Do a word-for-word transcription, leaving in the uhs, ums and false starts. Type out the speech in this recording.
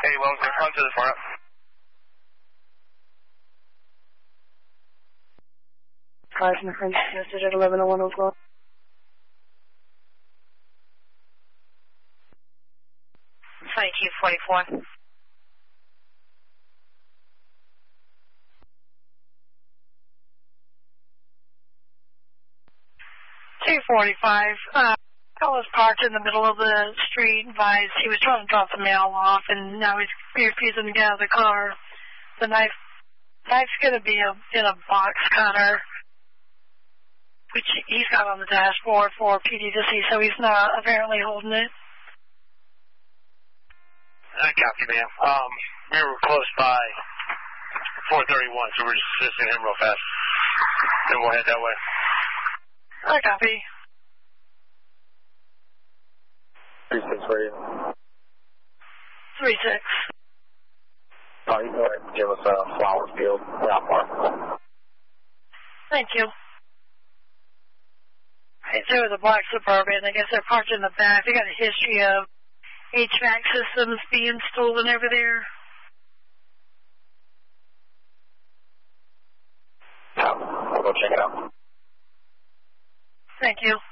Hey, Wellington, come to the front. Five from the French message at eleven oh one Oakland. twenty-two forty-four. two forty-five. Uh, I was parked in the middle of the street. Advised he was trying to drop the mail off, and now he's refusing to get out of the car. The knife, knife's going to be a, in a box cutter, which he's got on the dashboard for P D to see, so he's not apparently holding it. I copy, ma'am. Um, we were close by four thirty-one, so we're just assisting him real fast. Then we'll head that way. I copy. three six for you. three six. Oh, you go ahead and give us a flower field. Not far. Thank you. Right, so the black Suburban, I guess they're parked in the back. They got a history of H V A C systems being stolen over there. Yeah, I'll go check it out. Thank you.